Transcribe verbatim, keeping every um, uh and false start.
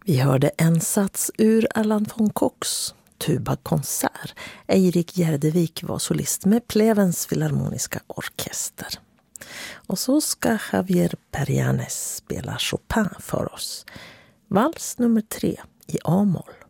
Vi hörde en sats ur Erland von Kochs tubakonsert. Eirik Gärdevik var solist med Plevens Filharmoniska orkester. Och så ska Javier Perianes spela Chopin för oss. Vals nummer tre i A-moll.